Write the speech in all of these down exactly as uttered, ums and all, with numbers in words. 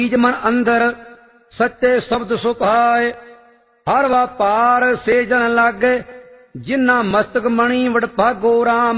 बीज मन अंदर सच्चे शब्द सुभाए। हर वापार से जन लागे जिन्ना मस्तक मणि वडभागो राम।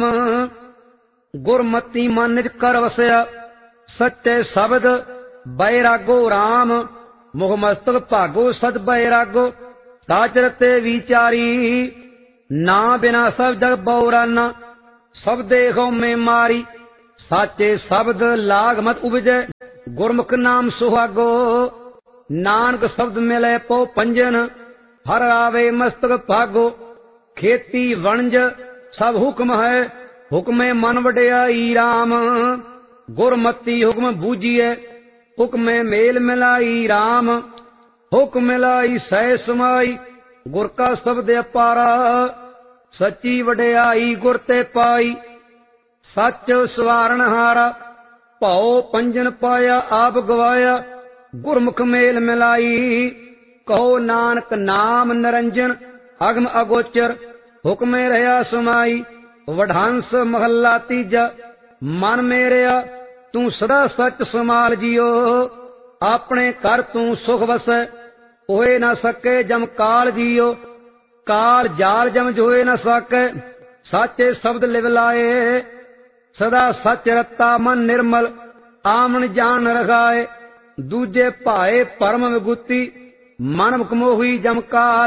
गुरमति मन निज कर वसया सच्चे शब्द बैरागो राम। मुख मस्तक भागो सद बैरागो साचरते विचारी। ना बिना सब जग बौराना सब देखो में मारी। साचे शब्द लाग मत उपजे गुरमुख नाम सुहागो। नानक शब्द मिले पो पंजन हर आवे मस्तक भागो। खेती वणज सब हुक्म है हुक्मे मन वड्याई राम। गुरमति हुक्म बूझिए हुक्मे मेल मिलाई राम। हुक्म मिलाई सह समाई गुर का शब्द अपारा। सच्ची वड्याई गुर ते पाई सच सवारण हारा। भाओ पंजन पाया आप गवाया गुरमुख मेल मिलाई। कहो नानक नाम निरंजन अगम अगोचर हुक्मे रहा समाई। वढांस महला तीजा मन मेरिया तू सदा सच समाल जियो। अपने कर तू सुख वसै होए न सके जम काल जियो। काल जाल जम जोए न सके साचे शब्द लिव लाए। सदा सच रत्ता मन निर्मल आमन जान रखाए। दूजे भाए परम विगुती मन मुकमोही जम काल।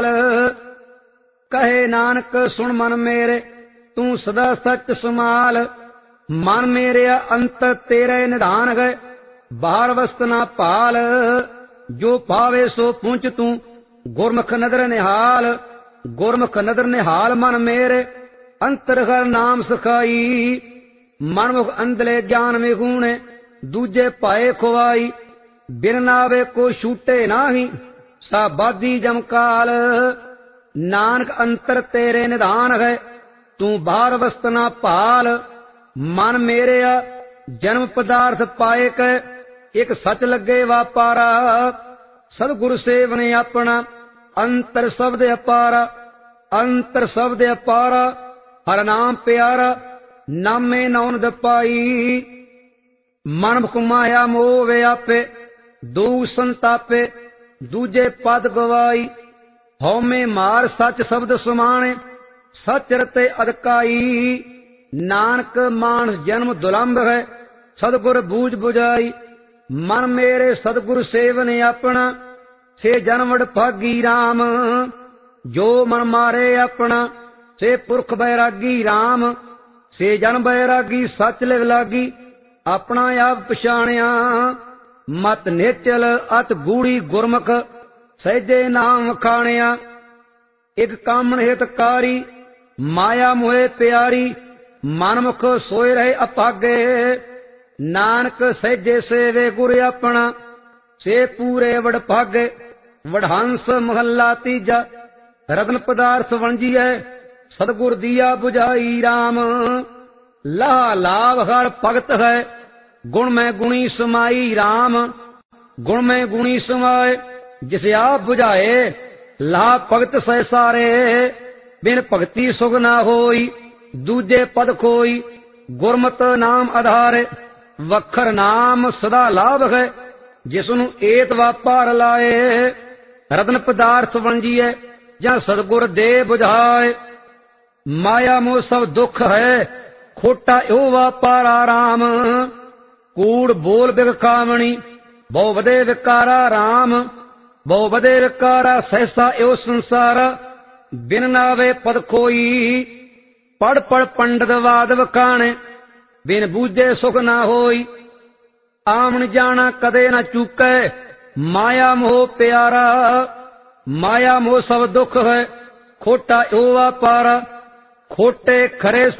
कहे नानक सुन मन मेरे तू सदा सच समाल। मन मेरे अंत तेरे निधान गए बाहर वस्त ना पाल। जो पावे सो पूंछ तू गुरमुख नदर निहाल। गुरमुख नदर निहाल मन मेरे अंतर घर नाम सखाई। मनमुख अंदले ज्ञान में गुणे दूजे पाए खुआई। बिन नावे को छूटे नाही साबादी जमकाल। नानक अंतर तेरे निधान है तू बाहर वस्त ना पाल। मन मेरे जन्म पदार्थ पाए कै एक सच लगे वापारा। सदगुरु सेवने अपना अंतर शब्द अपारा। अंतर शब्द अपारा हर नाम प्यारा नामे नौन दपाई। मन मुख माया मोह व्यापे दो संतापे दूजे पद गवाई। हौमे मार सच शब्द समाने सच रते अदकाई। नानक मानस जन्म दुलंभ है सदगुर बूझ बुझाई। मन मेरे सदगुरु सेवने अपना से जन्म वडभागी राम। जो मन मारे अपना से पुरख बैरागी राम। से जन बैरागी सच लिव लागी अपना आप पछाणिया। मत नेचल अत गूढ़ी गुरमुख सहजे नाम खाणिया। एक कामन हितकारी माया मोहे प्यारी। मनमुख सोए रहे अपागे नानक सहजे सेवे गुर अपना। से पूरे वडभागे वढांस महला तीजा रत्न पदार्थ वंजिए सदगुर दिया बुझाई राम। ला लाभ हर भगत है गुण में गुणी समाई राम। गुण में गुणी समाए जिसे आप बुझाए लाभ भगत सह सारे। बिन भगति सुख ना होई दूजे पद खोई। गुरमत नाम आधार वखर नाम सदा लाभ है जिसनु एत वापार लाए। रत्न पदार्थ वंजिए ਜਾਂ सतगुर दे बुझाए। माया मोह सब दुख है खोटा यो वापारा राम। कूड़ बोल बिग कामणी बहु वदे विकारा राम। बहु वदे विकारा सहसा यो संसार बिन नावे पद कोई। पढ़ पढ़ पंडित वाद वखाणे बिन बूझे सुख ना होई। आमन जाना कदे न चूकै माया मोह प्यारा। माया मोह सब दुख है खोटा यो वापारा। खोटे खरे